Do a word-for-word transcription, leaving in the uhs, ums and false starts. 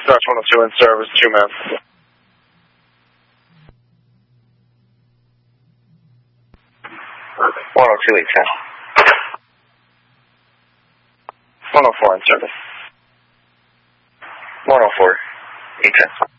Dispatch one oh two in service, two man. one oh two, eight ten. one oh four in service. one oh four, eight ten.